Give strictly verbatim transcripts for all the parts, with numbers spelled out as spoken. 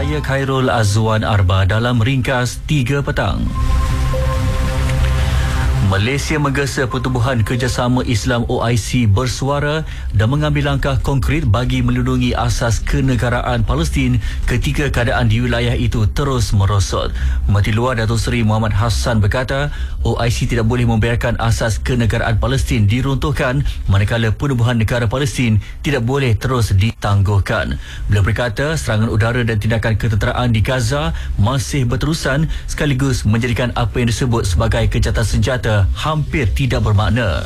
Saya Khairul Azwan Arba dalam Ringkas tiga petang. Malaysia menggesa Pertubuhan Kerjasama Islam O I C bersuara dan mengambil langkah konkret bagi melindungi asas kenegaraan Palestin ketika keadaan di wilayah itu terus merosot. Menteri Luar Datuk Seri Muhammad Hassan berkata, O I C tidak boleh membiarkan asas kenegaraan Palestin diruntuhkan manakala penubuhan negara Palestin tidak boleh terus ditangguhkan. Beliau berkata, serangan udara dan tindakan ketenteraan di Gaza masih berterusan sekaligus menjadikan apa yang disebut sebagai kejahatan senjata hampir tidak bermakna.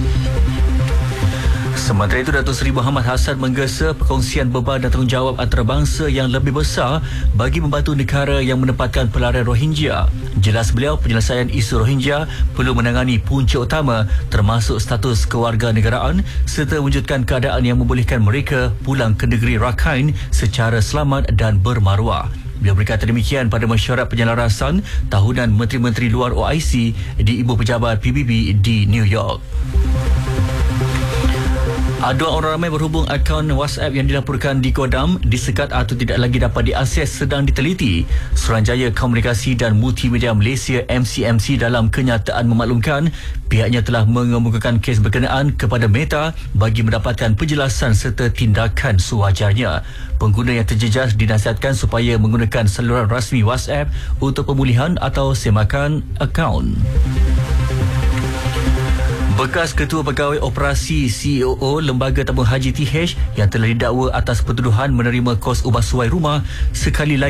Sementara itu, Datuk Seri Muhammad Hassan menggesa perkongsian beban dan tanggungjawab antarabangsa yang lebih besar bagi membantu negara yang menempatkan pelarian Rohingya. Jelas beliau, penyelesaian isu Rohingya perlu menangani punca utama termasuk status kewarganegaraan serta wujudkan keadaan yang membolehkan mereka pulang ke negeri Rakhine secara selamat dan bermaruah. Beliau berkata demikian pada mesyuarat penyelarasan tahunan Menteri-Menteri Luar O I C di Ibu Pejabat P B B di New York. Aduan orang ramai berhubung akaun WhatsApp yang dilaporkan di Kodam disekat atau tidak lagi dapat diakses sedang diteliti. Suruhanjaya Komunikasi dan Multimedia Malaysia M C M C dalam kenyataan memaklumkan pihaknya telah mengemukakan kes berkenaan kepada Meta bagi mendapatkan penjelasan serta tindakan sewajarnya. Pengguna yang terjejas dinasihatkan supaya menggunakan saluran rasmi WhatsApp untuk pemulihan atau semakan akaun. Bekas Ketua Pegawai Operasi C E O Lembaga Tabung Haji T H yang telah didakwa atas pertuduhan menerima kos ubah suai rumah sekali lagi